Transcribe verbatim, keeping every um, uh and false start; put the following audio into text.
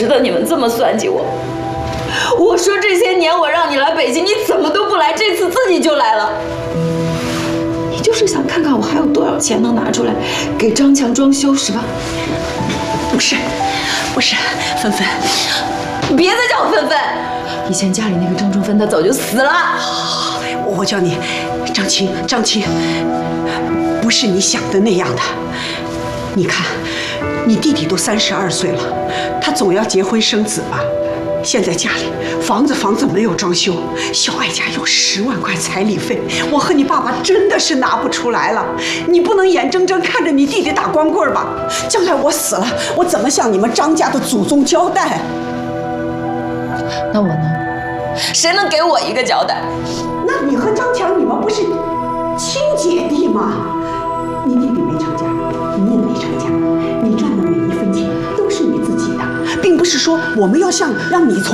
得你们这么算计我。我说这些年我让你来北京，你怎么都不来，这次自己就来了。你就是想看看我还有多少钱能拿出来给张强装修是吧？ 不是，不是，芬芬， 别再叫我芬芬。以前家里那个张仲芬他早就死了。 我叫你张青，张青，不是你想的那样的。你看，你弟弟都三十二岁了，他总要结婚生子吧？现在家里房子房子没有装修，小艾家有十万块彩礼费，我和你爸爸真的是拿不出来了。你不能眼睁睁看着你弟弟打光棍吧？将来我死了，我怎么向你们张家的祖宗交代？ 那我呢？谁能给我一个交代？ 那你和张强，你们不是亲姐弟吗？你弟弟没成家，你也没成家，你赚的每一分钱都是你自己的，并不是说我们要像让你从